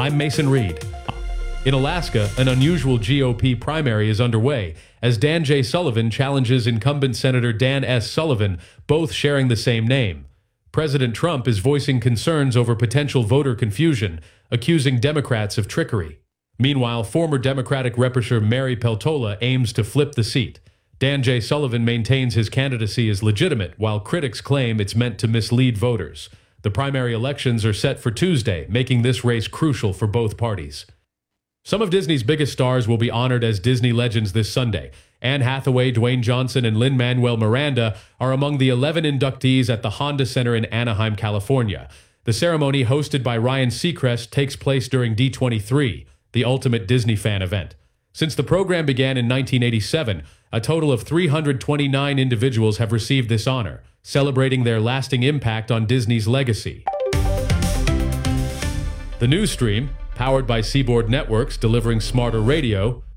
I'm Mason Reed. In Alaska, an unusual GOP primary is underway as Dan J. Sullivan challenges incumbent Senator Dan S. Sullivan, both sharing the same name. President Trump is voicing concerns over potential voter confusion, accusing Democrats of trickery. Meanwhile, former Democratic Representative Mary Peltola aims to flip the seat. Dan J. Sullivan maintains his candidacy is legitimate, while critics claim it's meant to mislead voters. The primary elections are set for Tuesday, making this race crucial for both parties. Some of Disney's biggest stars will be honored as Disney legends this Sunday. Anne Hathaway, Dwayne Johnson, and Lin-Manuel Miranda are among the 11 inductees at the Honda Center in Anaheim, California. The ceremony, hosted by Ryan Seacrest, takes place during D23, the ultimate Disney fan event. Since the program began in 1987, a total of 329 individuals have received this honor, celebrating their lasting impact on Disney's legacy. The news stream, powered by Seaboard Networks delivering smarter radio,